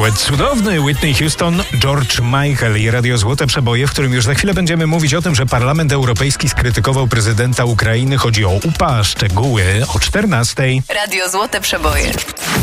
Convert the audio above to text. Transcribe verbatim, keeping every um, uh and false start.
Duet cudowny, Whitney Houston, George Michael i Radio Złote Przeboje, w którym już za chwilę będziemy mówić o tym, że Parlament Europejski skrytykował prezydenta Ukrainy. Chodzi o U P A, szczegóły o czternastej. Radio Złote Przeboje.